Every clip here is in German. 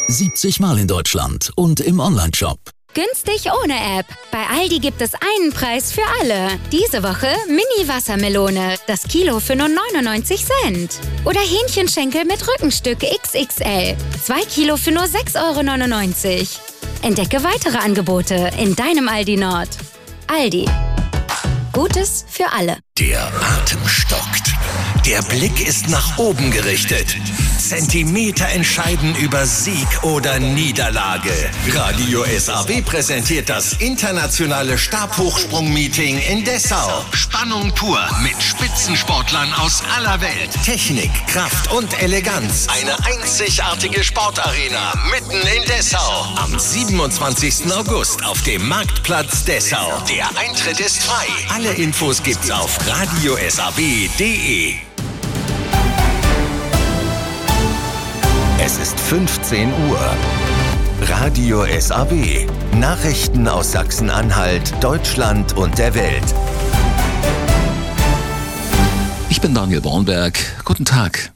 70 Mal in Deutschland und im Onlineshop. Günstig ohne App. Bei Aldi gibt es einen Preis für alle. Diese Woche Mini-Wassermelone. Das Kilo für nur 99 Cent. Oder Hähnchenschenkel mit Rückenstück XXL. 2 Kilo für nur 6,99 €. Entdecke weitere Angebote in deinem Aldi Nord. Aldi. Gutes für alle. Der Atem stockt. Der Blick ist nach oben gerichtet. Zentimeter entscheiden über Sieg oder Niederlage. Radio SAW präsentiert das internationale Stabhochsprung-Meeting in Dessau. Spannung pur mit Spitzensportlern aus aller Welt. Technik, Kraft und Eleganz. Eine einzigartige Sportarena mitten in Dessau. Am 27. August auf dem Marktplatz Dessau. Der Eintritt ist frei. Alle Infos gibt's auf radiosaw.de. Es ist 15 Uhr. Radio SAW. Nachrichten aus Sachsen-Anhalt, Deutschland und der Welt. Ich bin Daniel Bornberg. Guten Tag.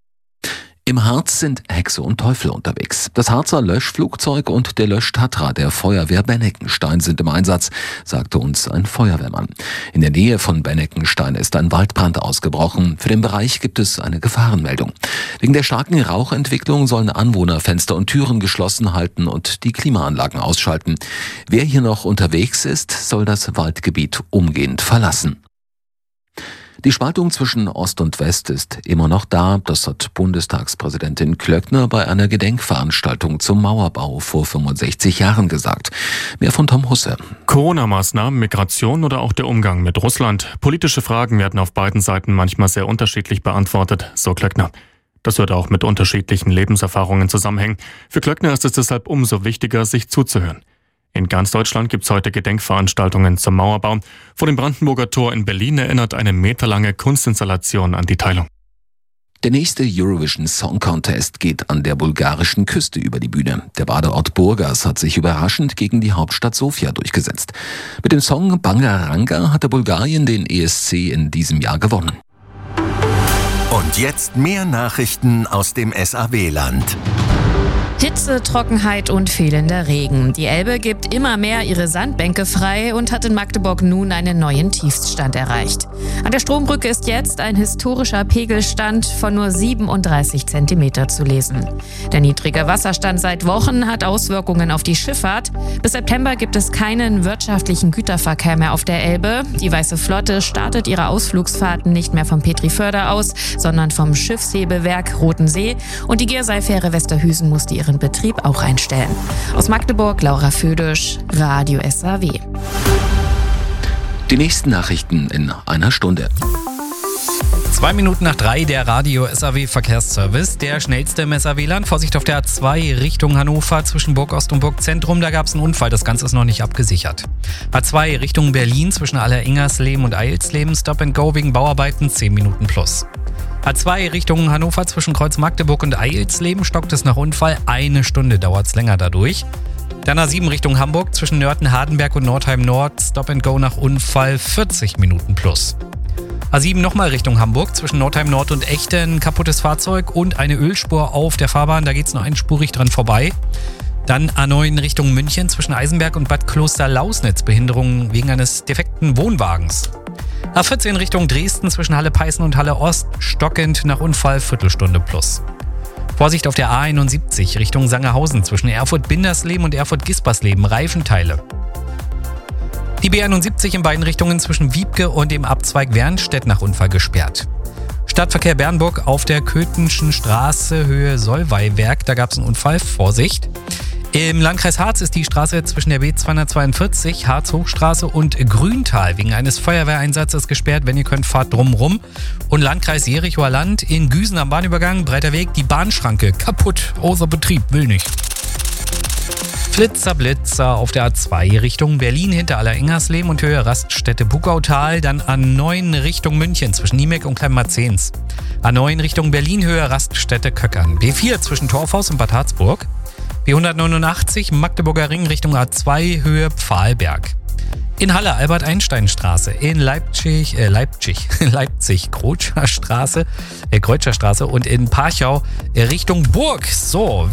Im Harz sind Hexe und Teufel unterwegs. Das Harzer Löschflugzeug und der Löschtatra der Feuerwehr Benneckenstein sind im Einsatz, sagte uns ein Feuerwehrmann. In der Nähe von Benneckenstein ist ein Waldbrand ausgebrochen. Für den Bereich gibt es eine Gefahrenmeldung. Wegen der starken Rauchentwicklung sollen Anwohner Fenster und Türen geschlossen halten und die Klimaanlagen ausschalten. Wer hier noch unterwegs ist, soll das Waldgebiet umgehend verlassen. Die Spaltung zwischen Ost und West ist immer noch da. Das hat Bundestagspräsidentin Klöckner bei einer Gedenkveranstaltung zum Mauerbau vor 65 Jahren gesagt. Mehr von Tom Husse. Corona-Maßnahmen, Migration oder auch der Umgang mit Russland. Politische Fragen werden auf beiden Seiten manchmal sehr unterschiedlich beantwortet, so Klöckner. Das wird auch mit unterschiedlichen Lebenserfahrungen zusammenhängen. Für Klöckner ist es deshalb umso wichtiger, sich zuzuhören. In ganz Deutschland gibt es heute Gedenkveranstaltungen zum Mauerbau. Vor dem Brandenburger Tor in Berlin erinnert eine meterlange Kunstinstallation an die Teilung. Der nächste Eurovision Song Contest geht an der bulgarischen Küste über die Bühne. Der Badeort Burgas hat sich überraschend gegen die Hauptstadt Sofia durchgesetzt. Mit dem Song Bangaranga hatte Bulgarien den ESC in diesem Jahr gewonnen. Und jetzt mehr Nachrichten aus dem SAW-Land. Hitze, Trockenheit und fehlender Regen. Die Elbe gibt immer mehr ihre Sandbänke frei und hat in Magdeburg nun einen neuen Tiefststand erreicht. An der Strombrücke ist jetzt ein historischer Pegelstand von nur 37 Zentimeter zu lesen. Der niedrige Wasserstand seit Wochen hat Auswirkungen auf die Schifffahrt. Bis September gibt es keinen wirtschaftlichen Güterverkehr mehr auf der Elbe. Die Weiße Flotte startet ihre Ausflugsfahrten nicht mehr vom Petriförder aus, sondern vom Schiffshebewerk Roten See. Und die Gersei-Fähre Westerhüsen musste ihren Betrieb auch einstellen. Aus Magdeburg, Laura Födisch, Radio SAW. Die nächsten Nachrichten in einer Stunde. 2 Minuten nach 3 der Radio SAW Verkehrsservice. Der schnellste im SAW-Land. Vorsicht auf der A2 Richtung Hannover zwischen Burgost und Burgzentrum. Da gab es einen Unfall. Das Ganze ist noch nicht abgesichert. A2 Richtung Berlin zwischen Alleringersleben und Eilsleben. Stop and Go wegen Bauarbeiten 10 Minuten plus. A2 Richtung Hannover zwischen Kreuz Magdeburg und Eilsleben stockt es nach Unfall. 1 Stunde dauert es länger dadurch. Dann A7 Richtung Hamburg zwischen Nörten-Hardenberg und Nordheim Nord. Stop and Go nach Unfall 40 Minuten plus. A7 nochmal Richtung Hamburg zwischen Nordheim Nord und Echten. Kaputtes Fahrzeug und eine Ölspur auf der Fahrbahn. Da geht es nur einspurig dran vorbei. Dann A9 Richtung München zwischen Eisenberg und Bad Kloster-Lausnitz. Behinderung wegen eines defekten Wohnwagens. A14 Richtung Dresden zwischen Halle-Peißen und Halle-Ost, stockend nach Unfall, Viertelstunde plus. Vorsicht auf der A71 Richtung Sangerhausen zwischen Erfurt-Bindersleben und Erfurt-Gispersleben, Reifenteile. Die B71 in beiden Richtungen zwischen Wiebke und dem Abzweig Wernstedt nach Unfall gesperrt. Stadtverkehr Bernburg auf der Köthenschen Straße Höhe Solvaywerk, da gab es einen Unfall, Vorsicht. Im Landkreis Harz ist die Straße zwischen der B242, Harz-Hochstraße und Grüntal wegen eines Feuerwehreinsatzes gesperrt. Wenn ihr könnt, fahrt drumrum. Und Landkreis Jerichoer Land in Güsen am Bahnübergang, breiter Weg, die Bahnschranke kaputt, außer Betrieb, will nicht. Flitzer, Blitzer auf der A2 Richtung Berlin hinter Alleringersleben und Höhe Raststätte Bugautal, dann A9 Richtung München zwischen Niemek und Kleinmarzens. A9 Richtung Berlin Höhe Raststätte Köckern. B4 zwischen Torfhaus und Bad Harzburg. B189 Magdeburger Ring Richtung A2 Höhe Pfahlberg. In Halle Albert-Einstein-Straße, in Leipzig Kreutscher Straße und in Parchau Richtung Burg. So.